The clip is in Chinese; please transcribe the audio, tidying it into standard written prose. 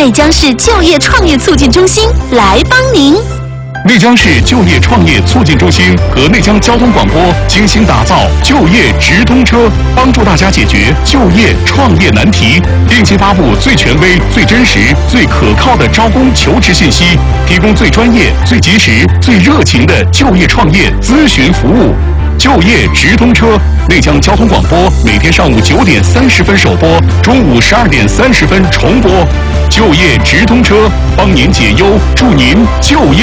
内江市就业创业促进中心来帮您。 内江市就业创业促进中心和内江交通广播精心打造就业直通车，帮助大家解决就业创业难题，定期发布最权威、最真实、最可靠的招工求职信息，提供最专业、最及时、最热情的就业创业咨询服务。就业直通车，内江交通广播每天上午9点30分首播，中午12点30分重播。就业直通车，帮您解忧，助您就业